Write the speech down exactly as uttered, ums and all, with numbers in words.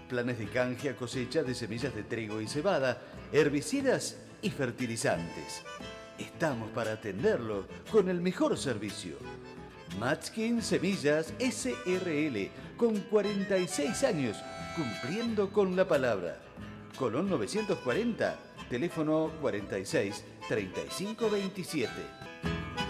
planes de canje a cosecha de semillas de trigo y cebada, herbicidas y fertilizantes. Estamos para atenderlo con el mejor servicio. Matskin Semillas S R L, con cuarenta y seis años, cumpliendo con la palabra. Colón novecientos cuarenta, teléfono cuarenta y seis, treinta y cinco veintisiete.